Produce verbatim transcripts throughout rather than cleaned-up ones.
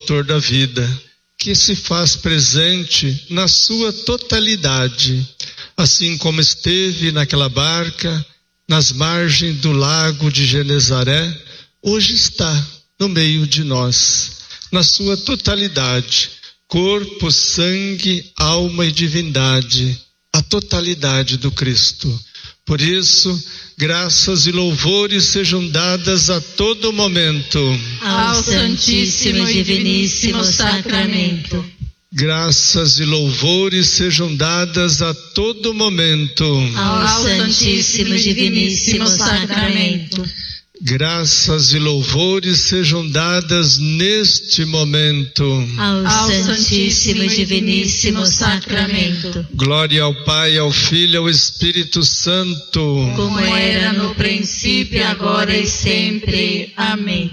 autor da vida, que se faz presente na sua totalidade, assim como esteve naquela barca, nas margens do lago de Genezaré, hoje está no meio de nós, na sua totalidade, corpo, sangue, alma e divindade, a totalidade do Cristo. Por isso, graças e louvores sejam dadas a todo momento ao Santíssimo e Diviníssimo Sacramento. Graças e louvores sejam dadas a todo momento ao Santíssimo e Diviníssimo Sacramento. Graças e louvores sejam dadas neste momento ao Santíssimo e Diviníssimo Sacramento. Glória ao Pai, ao Filho e ao Espírito Santo, como era no princípio, agora e sempre. Amém.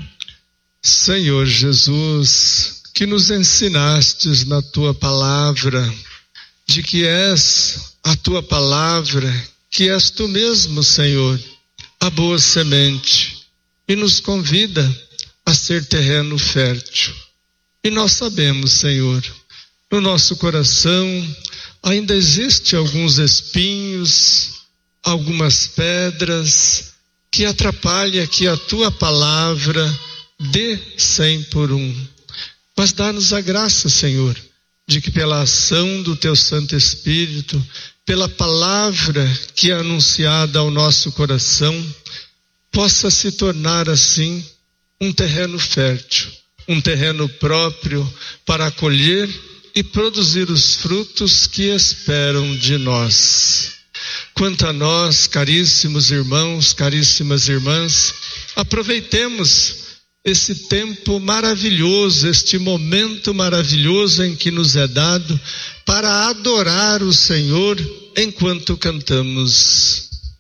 Senhor Jesus, que nos ensinastes na Tua palavra, de que és a Tua palavra, que és Tu mesmo, Senhor, a boa semente, e nos convida a ser terreno fértil. E nós sabemos, Senhor, no nosso coração ainda existe alguns espinhos, algumas pedras que atrapalham que a Tua palavra dê cem por um. Mas dá-nos a graça, Senhor, de que pela ação do Teu Santo Espírito, pela palavra que é anunciada ao nosso coração, possa se tornar assim um terreno fértil, um terreno próprio para acolher e produzir os frutos que esperam de nós. Quanto a nós, caríssimos irmãos, caríssimas irmãs, aproveitemos esse tempo maravilhoso, este momento maravilhoso em que nos é dado para adorar o Senhor enquanto cantamos.